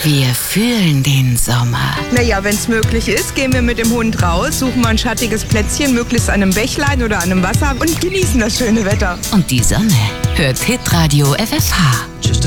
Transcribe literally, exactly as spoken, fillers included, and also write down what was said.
Wir fühlen den Sommer. Naja, wenn es möglich ist, gehen wir mit dem Hund raus, suchen mal ein schattiges Plätzchen, möglichst an einem Bächlein oder an einem Wasser und genießen das schöne Wetter. Und die Sonne hört Hitradio F F H.